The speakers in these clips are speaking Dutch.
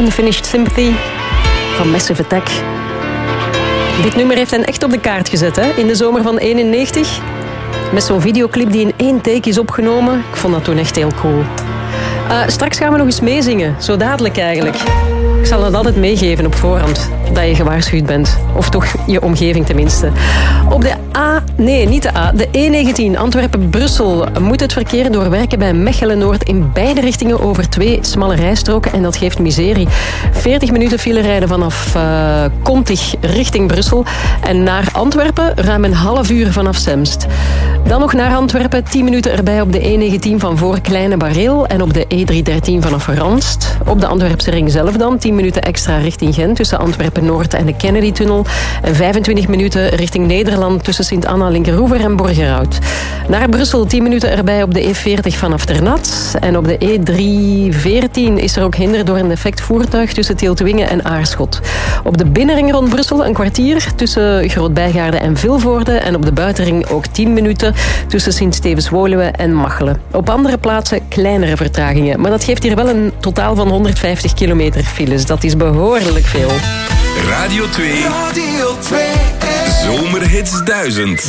Unfinished Sympathy van Massive Attack. Dit nummer heeft hen echt op de kaart gezet, hè? In de zomer van 91. Met zo'n videoclip die in 1 take is opgenomen. Ik vond dat toen echt heel cool. Straks gaan we nog eens meezingen. Zo dadelijk eigenlijk. Ik zal het altijd meegeven op voorhand. Dat je gewaarschuwd bent. Of toch je omgeving tenminste. Op de de E19 Antwerpen-Brussel moet het verkeer doorwerken bij Mechelen-Noord in beide richtingen over 2 smalle rijstroken. En dat geeft miserie. 40 minuten file rijden vanaf Kontig richting Brussel. En naar Antwerpen ruim een half uur vanaf Semst. Dan nog naar Antwerpen. 10 minuten erbij op de E19 van voor Kleine Bareel. En op de E313 vanaf Ranst. Op de Antwerpse ring zelf dan. 10 minuten extra richting Gent tussen Antwerpen-Noord en de Kennedy-tunnel. En 25 minuten richting Nederland tussen Sint-Anna, Linkeroever en Borgerhout. Naar Brussel 10 minuten erbij op de E40 vanaf Ternat. En op de E314 is er ook hinder door een defect voertuig tussen Tieltwingen en Aarschot. Op de binnenring rond Brussel een kwartier tussen Groot-Bijgaarde en Vilvoorde. En op de buitenring ook 10 minuten tussen Sint-Stevens-Woluwe en Machelen. Op andere plaatsen kleinere vertragingen. Maar dat geeft hier wel een totaal van 150 kilometer files. Dat is behoorlijk veel. Radio 2. Radio 2. Zomerhits 1000.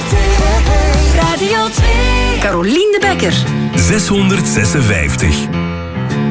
Radio 2. Carolien de Bekker. 656.